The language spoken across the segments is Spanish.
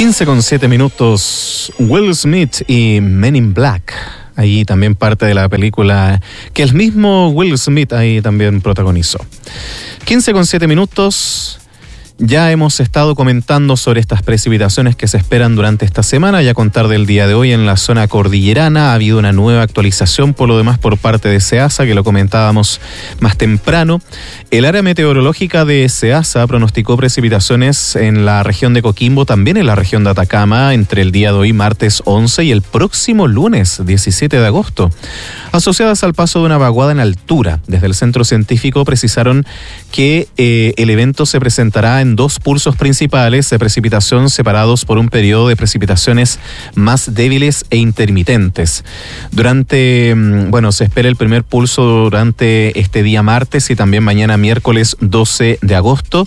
15:07. Will Smith y Men in Black. Ahí también parte de la película que el mismo Will Smith ahí también protagonizó. 15:07. Ya hemos estado comentando sobre estas precipitaciones que se esperan durante esta semana y a contar del día de hoy en la zona cordillerana ha habido una nueva actualización por lo demás por parte de SEASA, que lo comentábamos más temprano. El área meteorológica de SEASA pronosticó precipitaciones en la región de Coquimbo, también en la región de Atacama, entre el día de hoy, martes 11, y el próximo lunes 17 de agosto, asociadas al paso de una vaguada en altura. Desde el centro científico precisaron que el evento se presentará en dos pulsos principales de precipitación separados por un periodo de precipitaciones más débiles e intermitentes. Se espera el primer pulso durante este día martes y también mañana miércoles 12 de agosto.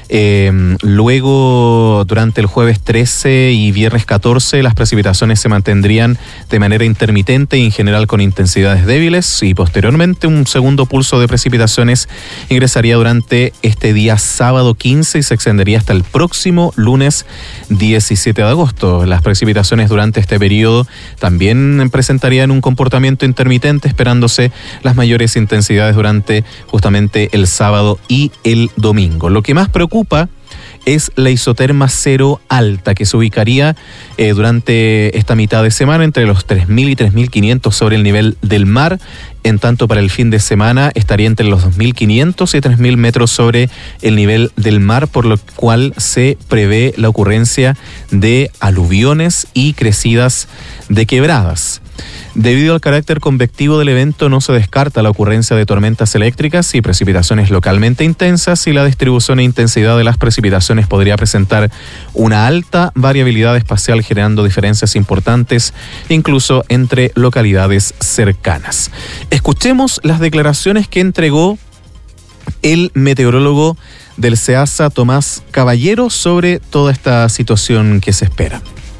Luego, durante el jueves 13 y viernes 14, las precipitaciones se mantendrían de manera intermitente y en general con intensidades débiles, y posteriormente un segundo pulso de precipitaciones ingresaría durante este día sábado 15 y se extendería hasta el próximo lunes 17 de agosto. Las precipitaciones durante este periodo también presentarían un comportamiento intermitente, esperándose las mayores intensidades durante justamente el sábado y el domingo. Lo que más preocupa es la isoterma cero alta, que se ubicaría durante esta mitad de semana entre los 3.000 y 3.500 sobre el nivel del mar. En tanto, para el fin de semana estaría entre los 2.500 y 3.000 metros sobre el nivel del mar, por lo cual se prevé la ocurrencia de aluviones y crecidas de quebradas. Debido al carácter convectivo del evento, no se descarta la ocurrencia de tormentas eléctricas y precipitaciones localmente intensas, y la distribución e intensidad de las precipitaciones podría presentar una alta variabilidad espacial, generando diferencias importantes incluso entre localidades cercanas. Escuchemos las declaraciones que entregó el meteorólogo del SEASA, Tomás Caballero, sobre toda esta situación que se espera.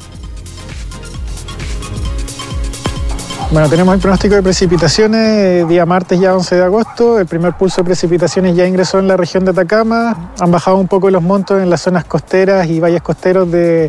Bueno, tenemos el pronóstico de precipitaciones día martes ya 11 de agosto. El primer pulso de precipitaciones ya ingresó en la región de Atacama. Han bajado un poco los montos en las zonas costeras y valles costeros de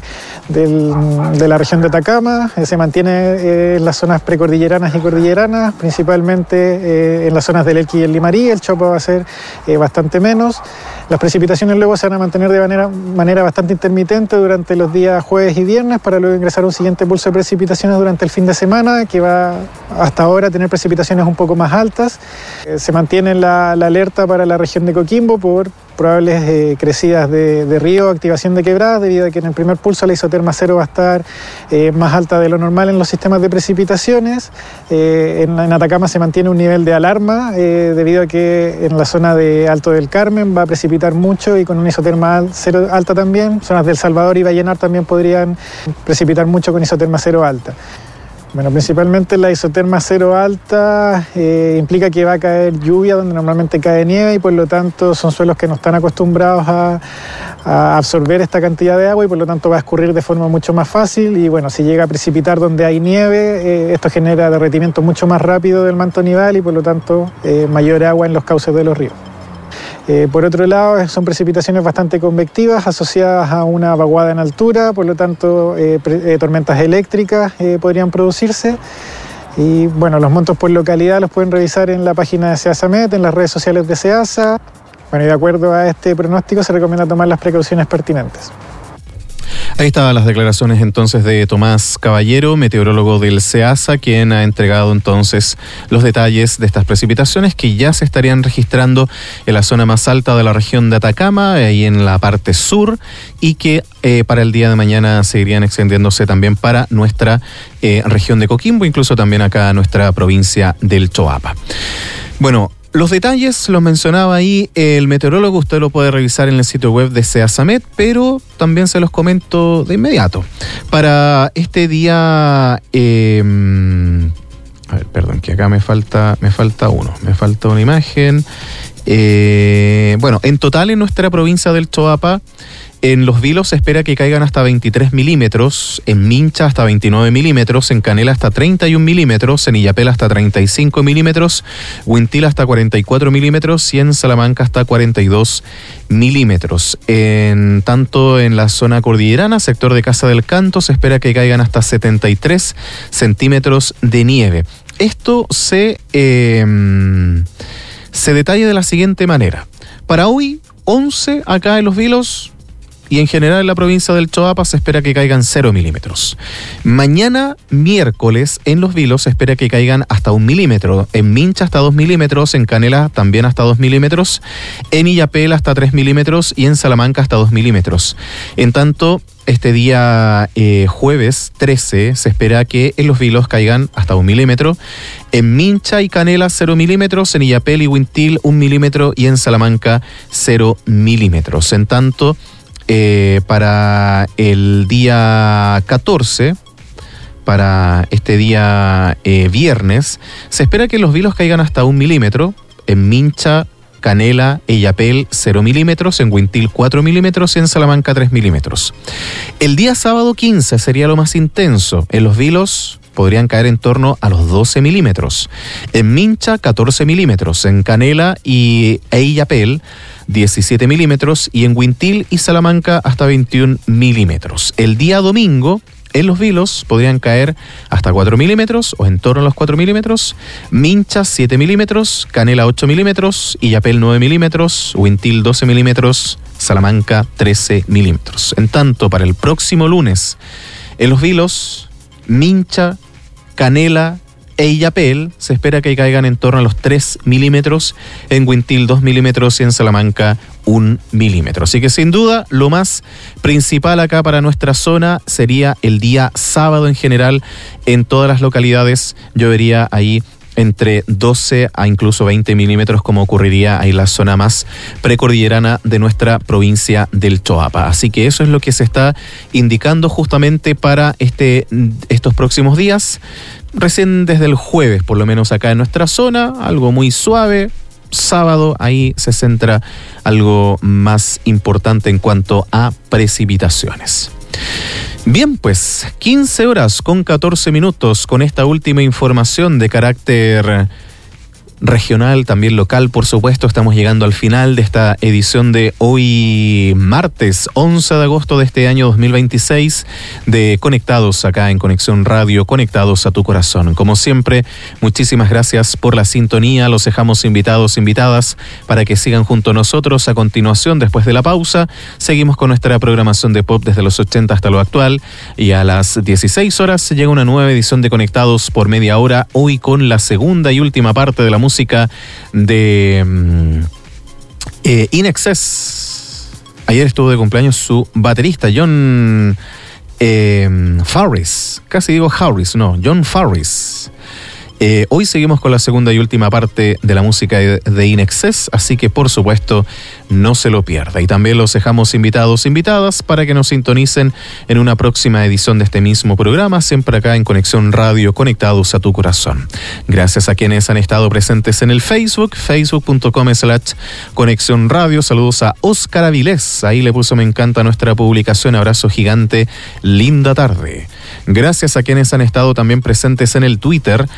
la región de Atacama. Se mantiene en las zonas precordilleranas y cordilleranas, principalmente en las zonas del Elqui y el Limarí. El Chopo va a ser bastante menos. Las precipitaciones luego se van a mantener de manera bastante intermitente durante los días jueves y viernes, para luego ingresar a un siguiente pulso de precipitaciones durante el fin de semana, que va hasta ahora a tener precipitaciones un poco más altas. Se mantiene la alerta para la región de Coquimbo por probables crecidas de río, activación de quebradas, debido a que en el primer pulso la isoterma cero va a estar más alta de lo normal en los sistemas de precipitaciones. En Atacama se mantiene un nivel de alarma debido a que en la zona de Alto del Carmen va a precipitar mucho y con una isoterma cero alta también. Zonas del Salvador y Vallenar también podrían precipitar mucho con isoterma cero alta. Bueno, principalmente la isoterma cero alta implica que va a caer lluvia donde normalmente cae nieve, y por lo tanto son suelos que no están acostumbrados a absorber esta cantidad de agua, y por lo tanto va a escurrir de forma mucho más fácil. Y bueno, si llega a precipitar donde hay nieve, esto genera derretimiento mucho más rápido del manto nival y por lo tanto mayor agua en los cauces de los ríos. Por otro lado, son precipitaciones bastante convectivas asociadas a una vaguada en altura, por lo tanto tormentas eléctricas podrían producirse. Y bueno, los montos por localidad los pueden revisar en la página de SEASAMET, en las redes sociales de SEASA. Bueno, y de acuerdo a este pronóstico se recomienda tomar las precauciones pertinentes. Ahí estaban las declaraciones entonces de Tomás Caballero, meteorólogo del SEASA, quien ha entregado entonces los detalles de estas precipitaciones que ya se estarían registrando en la zona más alta de la región de Atacama, ahí en la parte sur, y que para el día de mañana seguirían extendiéndose también para nuestra región de Coquimbo, incluso también acá a nuestra provincia del Choapa. Bueno, los detalles los mencionaba ahí el meteorólogo, usted lo puede revisar en el sitio web de SEASAMET, pero también se los comento de inmediato. Para este día, que acá me falta una imagen. En total en nuestra provincia del Choapa En Los Vilos se espera que caigan hasta 23 milímetros, en Mincha hasta 29 milímetros, en Canela hasta 31 milímetros, en Illapel hasta 35 milímetros, Huintil hasta 44 milímetros y en Salamanca hasta 42 milímetros. Tanto en la zona cordillerana, sector de Casa del Canto, se espera que caigan hasta 73 centímetros de nieve. Esto se detalla de la siguiente manera. Para hoy, 11 acá en Los Vilos y en general en la provincia del Choapa se espera que caigan 0 milímetros. Mañana, miércoles, en Los Vilos se espera que caigan hasta 1 milímetro. En Mincha hasta 2 milímetros, en Canela también hasta 2 milímetros, en Illapel hasta 3 milímetros y en Salamanca hasta 2 milímetros. En tanto, este día jueves 13 se espera que en Los Vilos caigan hasta 1 milímetro, en Mincha y Canela 0 milímetros, en Illapel y Huintil 1 milímetro y en Salamanca 0 milímetros. En tanto, para el día 14, para este día viernes, se espera que en Los Vilos caigan hasta 1 milímetro, en Mincha, Canela e Illapel 0 milímetros, en Huintil 4 milímetros y en Salamanca 3 milímetros. El día sábado 15 sería lo más intenso. En Los Vilos podrían caer en torno a los 12 milímetros. En Mincha 14 milímetros, en Canela e Illapel 17 milímetros y en Huintil y Salamanca hasta 21 milímetros. El día domingo, en Los Vilos podrían caer hasta 4 milímetros o en torno a los 4 milímetros, Mincha 7 milímetros, Canela 8 milímetros, Illapel 9 milímetros, Huintil 12 milímetros, Salamanca 13 milímetros. En tanto, para el próximo lunes, en Los Vilos, Mincha, Canela e Illapel se espera que caigan en torno a los 3 milímetros, en Huintil 2 milímetros y en Salamanca 1 milímetro. Así que sin duda lo más principal acá para nuestra zona sería el día sábado en general. En todas las localidades llovería ahí entre 12 a incluso 20 milímetros, como ocurriría ahí en la zona más precordillerana de nuestra provincia del Choapa. Así que eso es lo que se está indicando justamente para estos próximos días. Recién desde el jueves, por lo menos acá en nuestra zona, algo muy suave. Sábado ahí se centra algo más importante en cuanto a precipitaciones. Bien, pues 15 horas con 14 minutos con esta última información de carácter regional, también local, por supuesto. Estamos llegando al final de esta edición de hoy martes 11 de agosto de este año 2026 de Conectados acá en Conexión Radio, conectados a tu corazón. Como siempre, muchísimas gracias por la sintonía. Los dejamos invitadas para que sigan junto a nosotros. A continuación, después de la pausa, seguimos con nuestra programación de pop desde los 80 hasta lo actual, y a las 16 horas llega una nueva edición de Conectados por media hora, hoy con la segunda y última parte de la música de In Excess. Ayer estuvo de cumpleaños su baterista John Farris, casi digo Harris, no, John Farris. Hoy seguimos con la segunda y última parte de la música de In Excess, así que por supuesto no se lo pierda. Y también los dejamos invitadas para que nos sintonicen en una próxima edición de este mismo programa, siempre acá en Conexión Radio, conectados a tu corazón. Gracias a quienes han estado presentes en el facebook.com/Conexión Radio. Saludos a Óscar Avilés, ahí le puso me encanta a nuestra publicación, abrazo gigante, linda tarde. Gracias a quienes han estado también presentes en el Twitter,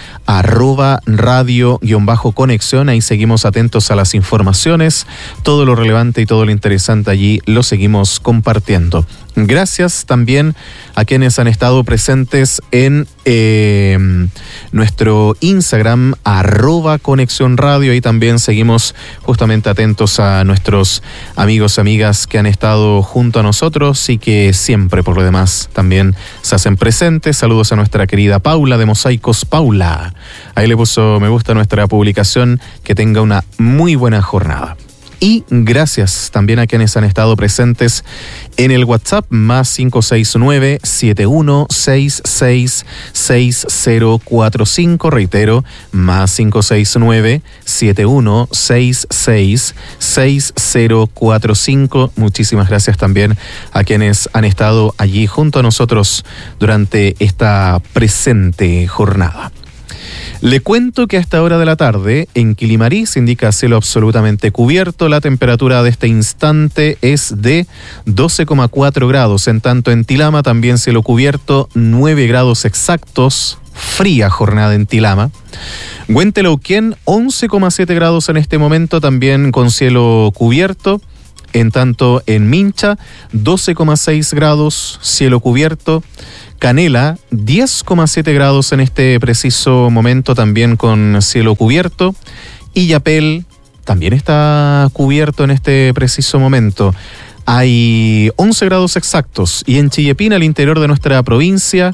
@radio_conexión, ahí seguimos atentos a las informaciones, todo lo relevante y todo lo interesante allí lo seguimos compartiendo. Gracias también a quienes han estado presentes en nuestro Instagram, @Conexión Radio. Y también seguimos justamente atentos a nuestros amigos, amigas que han estado junto a nosotros y que siempre por lo demás también se hacen presentes. Saludos a nuestra querida Paula de Mosaicos Paula. Ahí le puso me gusta nuestra publicación. Que tenga una muy buena jornada. Y gracias también a quienes han estado presentes en el WhatsApp, +569 7166 6045. Reitero, +569 7166 6045. Muchísimas gracias también a quienes han estado allí junto a nosotros durante esta presente jornada. Le cuento que a esta hora de la tarde en Quilimarí se indica cielo absolutamente cubierto. La temperatura de este instante es de 12,4 grados. En tanto en Tilama también cielo cubierto, 9 grados exactos. Fría jornada en Tilama. Huentelauquén, 11,7 grados en este momento, también con cielo cubierto. En tanto en Mincha, 12,6 grados, cielo cubierto. Canela, 10,7 grados en este preciso momento, también con cielo cubierto. Illapel también está cubierto en este preciso momento. Hay 11 grados exactos. Y en Chillepín, al interior de nuestra provincia,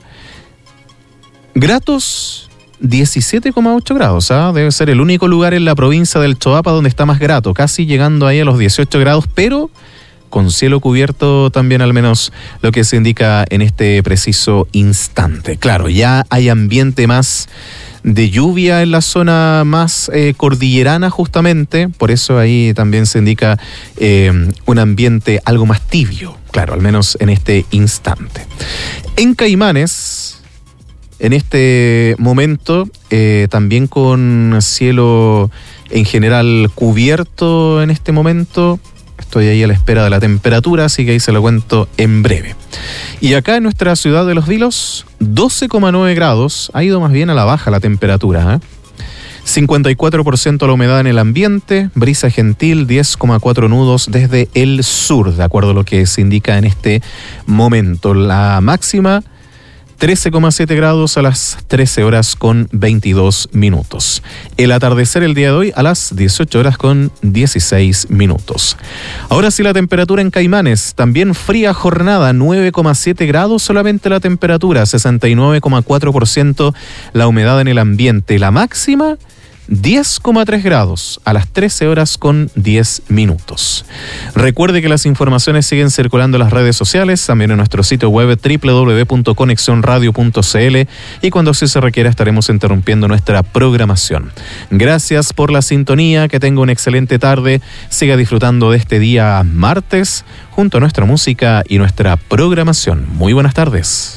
gratos 17,8 grados. Debe ser el único lugar en la provincia del Choapa donde está más grato, casi llegando ahí a los 18 grados, pero con cielo cubierto también, al menos lo que se indica en este preciso instante. Claro, ya hay ambiente más de lluvia en la zona más cordillerana justamente, por eso ahí también se indica un ambiente algo más tibio, claro, al menos en este instante. En Caimanes, en este momento, también con cielo en general cubierto en este momento. Estoy ahí a la espera de la temperatura, así que ahí se lo cuento en breve. Y acá en nuestra ciudad de Los Vilos, 12,9 grados. Ha ido más bien a la baja la temperatura. 54% la humedad en el ambiente, brisa gentil, 10,4 nudos desde el sur, de acuerdo a lo que se indica en este momento. La máxima, 13,7 grados a las 13 horas con 22 minutos. El atardecer el día de hoy a las 18 horas con 16 minutos. Ahora sí, la temperatura en Caimanes, también fría jornada, 9,7 grados solamente la temperatura, 69,4% la humedad en el ambiente. La máxima, 10,3 grados a las 13 horas con 10 minutos. Recuerde que las informaciones siguen circulando en las redes sociales, también en nuestro sitio web www.conexionradio.cl, y cuando así se requiera estaremos interrumpiendo nuestra programación. Gracias por la sintonía, que tenga una excelente tarde, siga disfrutando de este día martes junto a nuestra música y nuestra programación. Muy buenas tardes.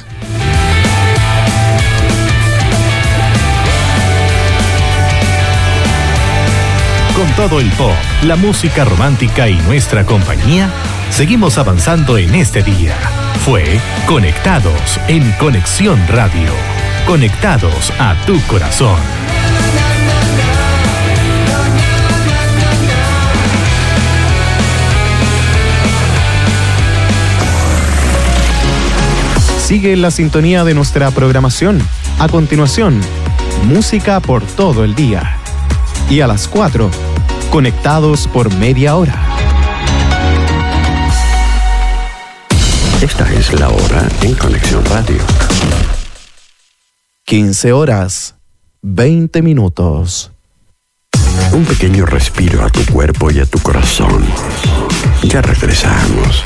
Con todo el pop, la música romántica y nuestra compañía, seguimos avanzando en este día. Fue Conectados en Conexión Radio. Conectados a tu corazón. Sigue en la sintonía de nuestra programación. A continuación, música por todo el día. Y a las 4, Conectados por media hora. Esta es la hora en Conexión Radio. 15 horas, 20 minutos. Un pequeño respiro a tu cuerpo y a tu corazón. Ya regresamos.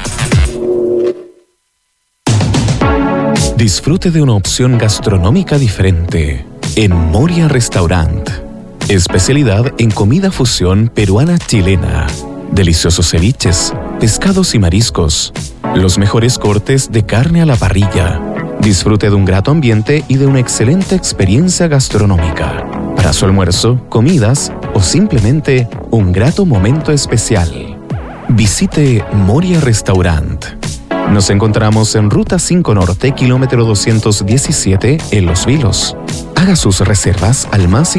Disfrute de una opción gastronómica diferente en Moria Restaurant. Especialidad en comida fusión peruana-chilena. Deliciosos ceviches, pescados y mariscos. Los mejores cortes de carne a la parrilla. Disfrute de un grato ambiente y de una excelente experiencia gastronómica. Para su almuerzo, comidas o simplemente un grato momento especial. Visite Moria Restaurant. Nos encontramos en Ruta 5 Norte, kilómetro 217, en Los Vilos. Haga sus reservas al más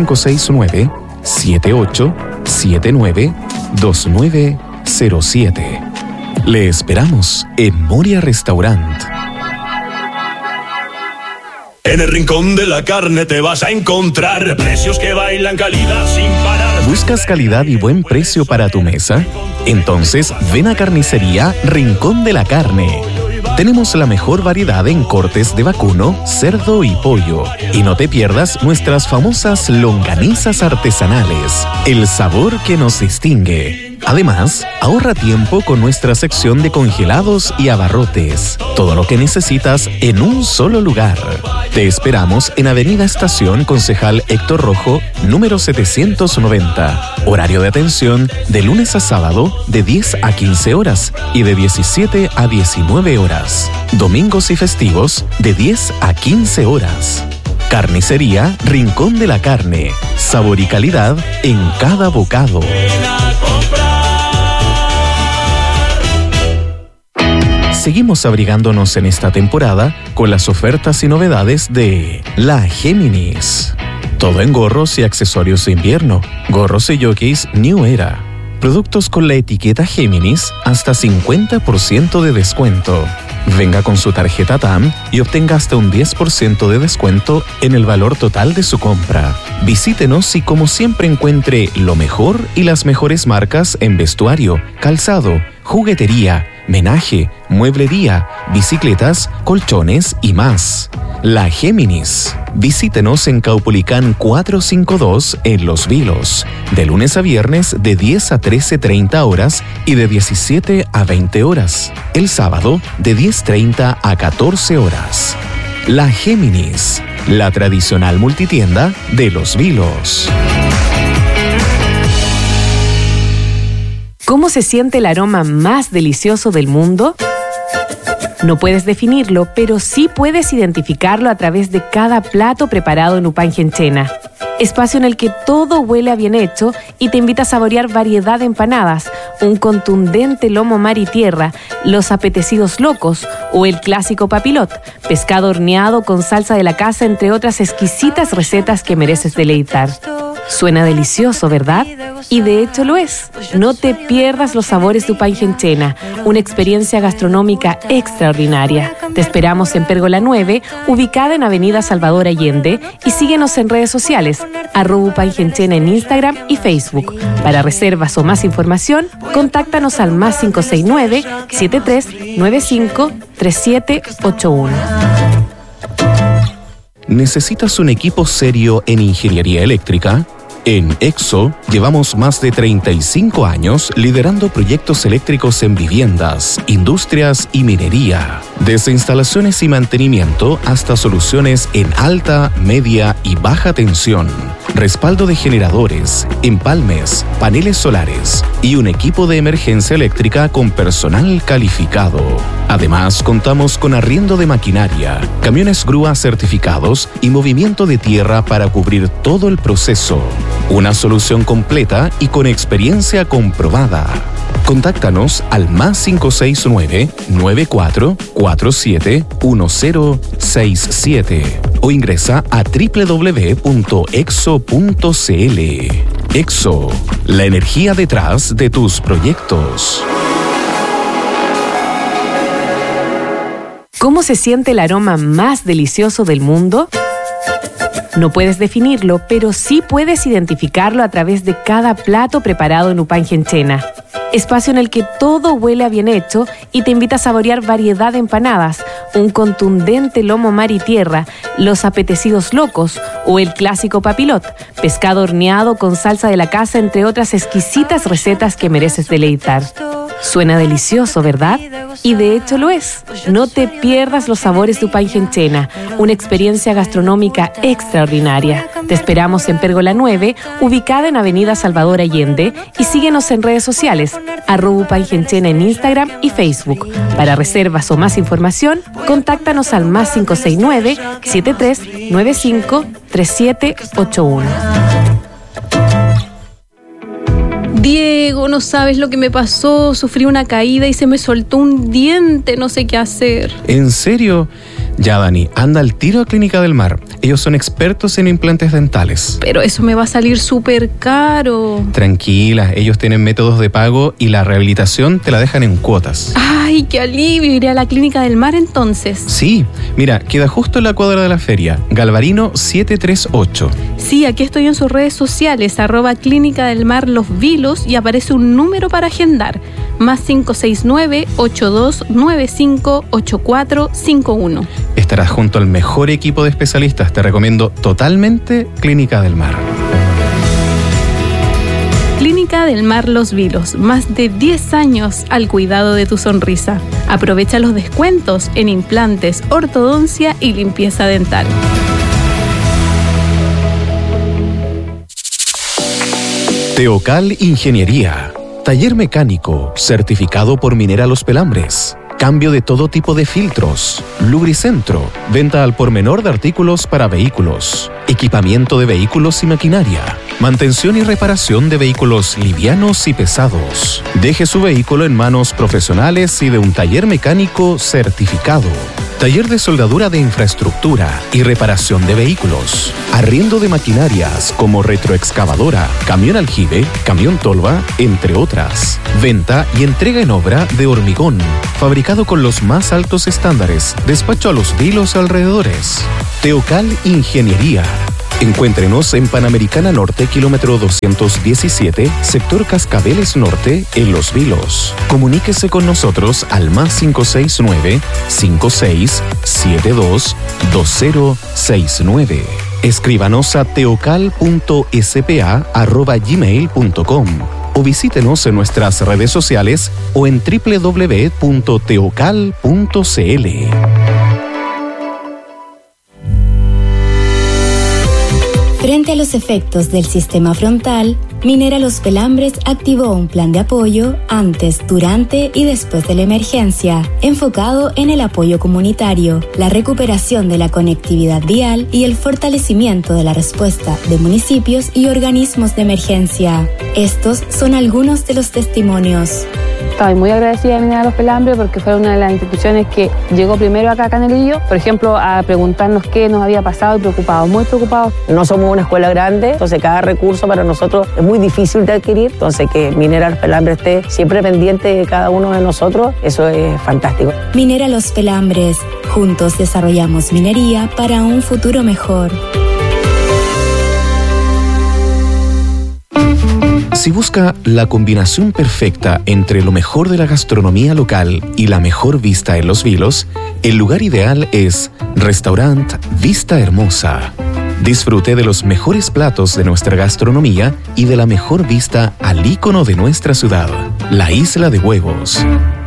569-7879-2907. Le esperamos en Moria Restaurant. En el rincón de la carne te vas a encontrar precios que bailan, calidad sin parar. ¿Buscas calidad y buen precio para tu mesa? Entonces ven a Carnicería Rincón de la Carne. Tenemos la mejor variedad en cortes de vacuno, cerdo y pollo. Y no te pierdas nuestras famosas longanizas artesanales, el sabor que nos distingue. Además, ahorra tiempo con nuestra sección de congelados y abarrotes. Todo lo que necesitas en un solo lugar. Te esperamos en Avenida Estación Concejal Héctor Rojo, número 790. Horario de atención de lunes a sábado de 10 a 15 horas y de 17 a 19 horas. Domingos y festivos de 10 a 15 horas. Carnicería Rincón de la Carne. Sabor y calidad en cada bocado. Seguimos abrigándonos en esta temporada con las ofertas y novedades de La Géminis. Todo en gorros y accesorios de invierno. Gorros y jockeys New Era. Productos con la etiqueta Géminis hasta 50% de descuento. Venga con su tarjeta TAM y obtenga hasta un 10% de descuento en el valor total de su compra. Visítenos y como siempre encuentre lo mejor y las mejores marcas en vestuario, calzado, juguetería, menaje, mueblería, bicicletas, colchones y más. La Géminis. Visítenos en Caupolicán 452 en Los Vilos, de lunes a viernes de 10 a 13:30 horas y de 17 a 20 horas. El sábado de 10:30 a 14 horas. La Géminis, la tradicional multitienda de Los Vilos. ¿Cómo se siente el aroma más delicioso del mundo? No puedes definirlo, pero sí puedes identificarlo a través de cada plato preparado en Upangenchena. Espacio en el que todo huele a bien hecho y te invita a saborear variedad de empanadas, un contundente lomo mar y tierra, los apetecidos locos o el clásico papilot, pescado horneado con salsa de la casa, entre otras exquisitas recetas que mereces deleitar. Suena delicioso, ¿verdad? Y de hecho lo es. No te pierdas los sabores de Upangenchena, una experiencia gastronómica extraordinaria. Te esperamos en Pérgola 9, ubicada en Avenida Salvador Allende, y síguenos en redes sociales, @Upangenchena en Instagram y Facebook. Para reservas o más información, contáctanos al +569 7395 3781. ¿Necesitas un equipo serio en ingeniería eléctrica? En EXO llevamos más de 35 años liderando proyectos eléctricos en viviendas, industrias y minería. Desde instalaciones y mantenimiento hasta soluciones en alta, media y baja tensión. Respaldo de generadores, empalmes, paneles solares y un equipo de emergencia eléctrica con personal calificado. Además, contamos con arriendo de maquinaria, camiones grúa certificados y movimiento de tierra para cubrir todo el proceso. Una solución completa y con experiencia comprobada. Contáctanos al +569 9447 1067 o ingresa a www.exo.cl. EXO, la energía detrás de tus proyectos. ¿Cómo se siente el aroma más delicioso del mundo? No puedes definirlo, pero sí puedes identificarlo a través de cada plato preparado en Upangenchena. Espacio en el que todo huele a bien hecho y te invita a saborear variedad de empanadas, un contundente lomo mar y tierra, los apetecidos locos o el clásico papilot, pescado horneado con salsa de la casa, entre otras exquisitas recetas que mereces deleitar. Suena delicioso, ¿verdad? Y de hecho lo es. No te pierdas los sabores de Upangenchena, una experiencia gastronómica extraordinaria. Te esperamos en Pérgola 9, ubicada en Avenida Salvador Allende, y síguenos en redes sociales, @Upangenchena en Instagram y Facebook. Para reservas o más información, contáctanos al +569 7395 3781. Diego, no sabes lo que me pasó. Sufrí una caída y se me soltó un diente. No sé qué hacer. ¿En serio? Ya, Dani, anda al tiro a Clínica del Mar. Ellos son expertos en implantes dentales. Pero eso me va a salir súper caro. Tranquila, ellos tienen métodos de pago y la rehabilitación te la dejan en cuotas. ¡Ay, qué alivio! Iré a la Clínica del Mar entonces. Sí, mira, queda justo en la cuadra de la feria, Galvarino 738. Sí, aquí estoy en sus redes sociales, @Clínica del Mar Los Vilos, y aparece un número para agendar, +569 8295 8451. Estarás junto al mejor equipo de especialistas. Te recomiendo totalmente Clínica del Mar. Clínica del Mar Los Vilos, más de 10 años al cuidado de tu sonrisa. Aprovecha los descuentos en implantes, ortodoncia y limpieza dental. Teocal Ingeniería, taller mecánico, certificado por Minera Los Pelambres. cambio de todo tipo de filtros, Lubricentro, venta al por menor de artículos para vehículos, equipamiento de vehículos y maquinaria, mantención y reparación de vehículos livianos y pesados. Deje su vehículo en manos profesionales y de un taller mecánico certificado. Taller de soldadura de infraestructura y reparación de vehículos. Arriendo de maquinarias como retroexcavadora, camión aljibe, camión tolva, entre otras. Venta y entrega en obra de hormigón, fabricado con los más altos estándares. Despacho a Los Vilos alrededores. Teocal Ingeniería. Encuéntrenos en Panamericana Norte, kilómetro 217, sector Cascabeles Norte, en Los Vilos. Comuníquese con nosotros al +56-9-5672-2069. Escríbanos a teocal.spa@gmail.com o visítenos en nuestras redes sociales o en www.teocal.cl. Frente a los efectos del sistema frontal, Minera Los Pelambres activó un plan de apoyo antes, durante y después de la emergencia, enfocado en el apoyo comunitario, la recuperación de la conectividad vial y el fortalecimiento de la respuesta de municipios y organismos de emergencia. Estos son algunos de los testimonios. Estoy muy agradecida de Minera Los Pelambres porque fue una de las instituciones que llegó primero acá a Canelillo, por ejemplo, a preguntarnos qué nos había pasado y preocupados, muy preocupados. No somos una escuela grande, entonces cada recurso para nosotros es muy difícil de adquirir, entonces que Minera Los Pelambres esté siempre pendiente de cada uno de nosotros, eso es fantástico. Minera Los Pelambres, juntos desarrollamos minería para un futuro mejor. Si busca la combinación perfecta entre lo mejor de la gastronomía local y la mejor vista en Los Vilos, el lugar ideal es Restaurant Vista Hermosa. Disfrute de los mejores platos de nuestra gastronomía y de la mejor vista al ícono de nuestra ciudad, la Isla de Huevos.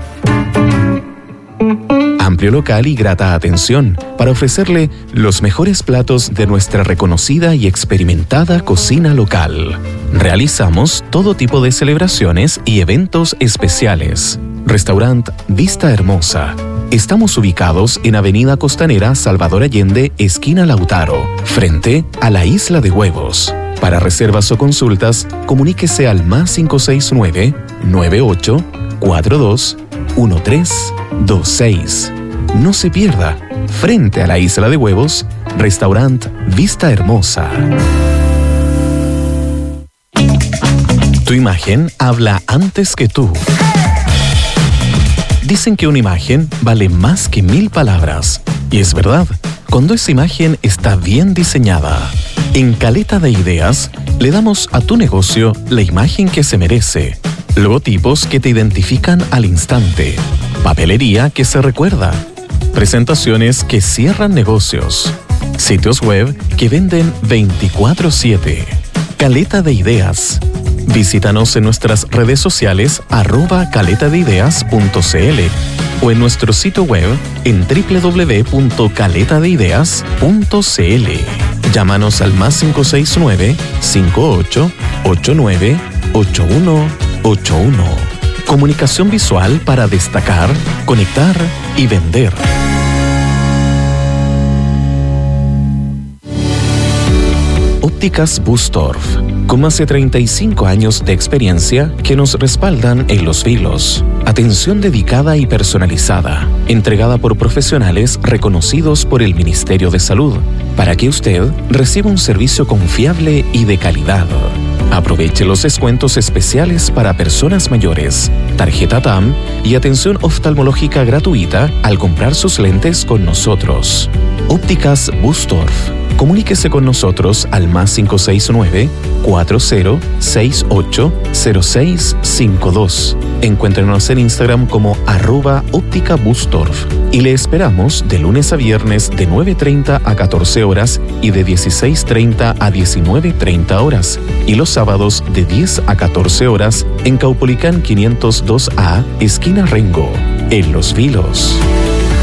Amplio local y grata atención para ofrecerle los mejores platos de nuestra reconocida y experimentada cocina local. Realizamos todo tipo de celebraciones y eventos especiales. Restaurant Vista Hermosa. Estamos ubicados en Avenida Costanera Salvador Allende, esquina Lautaro, frente a la Isla de Huevos. Para reservas o consultas, comuníquese al +56-98-42-1326. No se pierda, frente a la Isla de Huevos, Restaurant Vista Hermosa. Tu imagen habla antes que tú. Dicen que una imagen vale más que 1000 palabras. Y es verdad, cuando esa imagen está bien diseñada. En Caleta de Ideas, le damos a tu negocio la imagen que se merece. Logotipos que te identifican al instante. Papelería que se recuerda. Presentaciones que cierran negocios. Sitios web que venden 24/7. Caleta de Ideas. Visítanos en nuestras redes sociales @caletadeideas.cl o en nuestro sitio web en www.caletadeideas.cl. Llámanos al +56-958-898181. Comunicación visual para destacar, conectar y vender. Ópticas Bustorf, con más de 35 años de experiencia que nos respaldan en Los Vilos. Atención dedicada y personalizada, entregada por profesionales reconocidos por el Ministerio de Salud, para que usted reciba un servicio confiable y de calidad. Aproveche los descuentos especiales para personas mayores, tarjeta TAM y atención oftalmológica gratuita al comprar sus lentes con nosotros. Ópticas Bustorf. Comuníquese con nosotros al +569-4068-0652. Encuéntrenos en Instagram como @ópticabustorf y le esperamos de lunes a viernes de 9:30 a 14 horas y de 16:30 a 19:30 horas y los sábados de 10 a 14 horas en Caupolicán 502A, esquina Rengo, en Los Vilos.